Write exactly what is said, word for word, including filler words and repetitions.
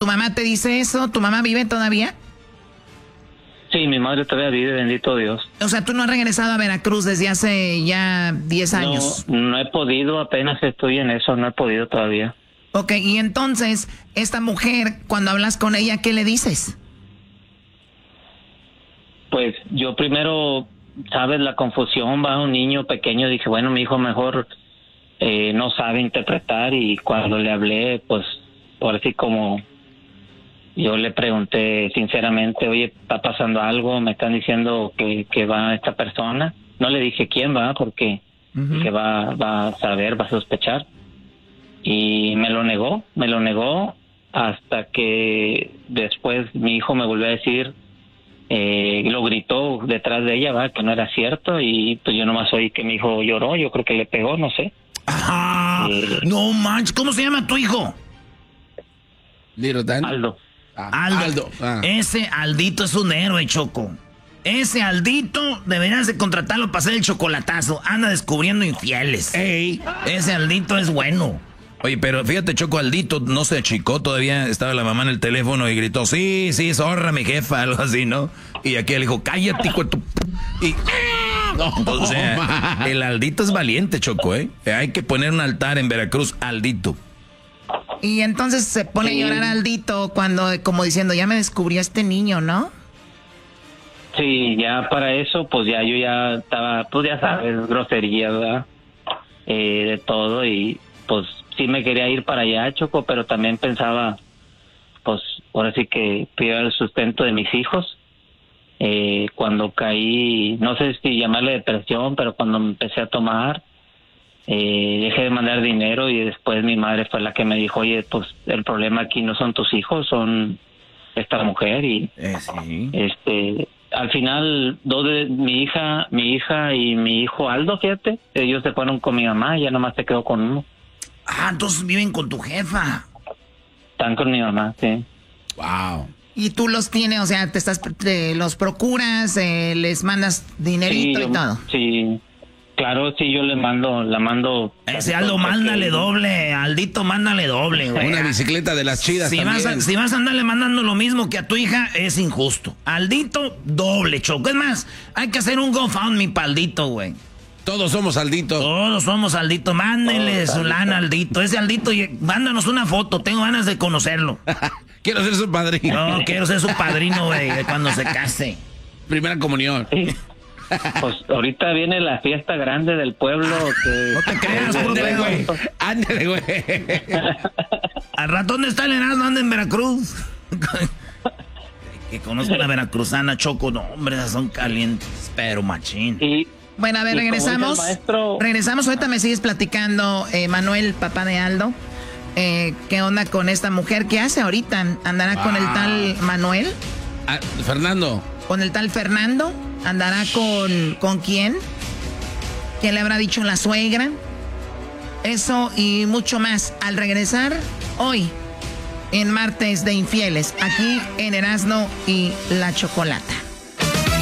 mamá te dice eso? ¿Tu mamá vive todavía? Sí, mi madre todavía vive, bendito Dios. O sea, tú no has regresado a Veracruz desde hace ya diez años. No, no he podido, apenas estoy en eso, no he podido todavía. Ok, y entonces, esta mujer, cuando hablas con ella, ¿qué le dices? Pues yo primero, sabes, la confusión, va un niño pequeño, dije, bueno, mi hijo mejor eh, no sabe interpretar, y cuando le hablé, pues, por así como... Yo le pregunté sinceramente, oye, ¿está pasando algo? Me están diciendo que, que va esta persona. No le dije quién va, porque uh-huh. que va, va a saber, va a sospechar. Y me lo negó, me lo negó hasta que después mi hijo me volvió a decir, eh, lo gritó detrás de ella, va, que no era cierto. Y pues yo nomás oí que mi hijo lloró, yo creo que le pegó, no sé. Ajá, eh, no manches, ¿cómo se llama tu hijo? Little Dan. Aldo. Aldo, Aldo. Ah. Ese Aldito es un héroe, Choco. Ese Aldito deberías de contratarlo para hacer el chocolatazo. Anda descubriendo infieles. Ey. Ese Aldito es bueno. Oye, pero fíjate, Choco, Aldito no se achicó todavía. Estaba la mamá en el teléfono y gritó, sí, sí, zorra, mi jefa, algo así, ¿no? Y aquí le dijo, cállate, hijo de tu... Y... No, o sea, el Aldito es valiente, Choco, ¿eh? Hay que poner un altar en Veracruz, Aldito. Y entonces se pone sí. a llorar Aldito cuando, como diciendo, ya me descubrió este niño, ¿no? Sí, ya para eso, pues ya yo ya estaba, pues ya sabes, grosería, ¿verdad? Eh, de todo, y pues sí me quería ir para allá, Choco, pero también pensaba, pues ahora sí que pido el sustento de mis hijos. Eh, cuando caí, no sé si llamarle depresión, pero cuando empecé a tomar, Eh, dejé de mandar dinero, y después mi madre fue la que me dijo, oye, pues el problema aquí no son tus hijos, son esta mujer. Y eh, sí. este al final dos de mi hija mi hija y mi hijo Aldo, fíjate, ellos se fueron con mi mamá, ya nomás se quedó con uno. Ah, entonces viven con tu jefa. Están con mi mamá, sí. Wow. Y tú los tienes, o sea, te estás te los procuras, eh, les mandas dinerito sí, y todo. Sí. Claro, sí, yo le mando, la mando. Ese Aldo, mándale que... doble, Aldito, mándale doble, güey. Una bicicleta de las chidas si también. Vas a, si vas a andarle mandando lo mismo que a tu hija, es injusto. Aldito, doble, Choco. Es más, hay que hacer un GoFundMe para Aldito, güey. Todos somos Aldito. Todos somos Aldito. Mándenle su lana, Aldito. Ese Aldito, mándanos una foto, tengo ganas de conocerlo. Quiero ser su padrino. No, quiero ser su padrino, güey, cuando se case. Primera comunión. Sí. Pues ahorita viene la fiesta grande del pueblo. Que, no te creas, ándale, güey. Ándale, güey. Al rato, ¿dónde está el Erasmo? Anda en Veracruz. Que conozco a la veracruzana, Choco. No, hombre, son calientes, pero machín. Y, bueno, a ver, regresamos. Maestro... Regresamos, ahorita me sigues platicando, eh, Manuel, papá de Aldo. Eh, ¿Qué onda con esta mujer? ¿Qué hace ahorita? ¿Andará wow. con el tal Manuel? Ah, Fernando. ¿Con el tal Fernando? ¿Andará con, con quién? ¿Qué le habrá dicho la suegra? Eso y mucho más al regresar hoy en Martes de Infieles, aquí en Erasmo y la Chocolata.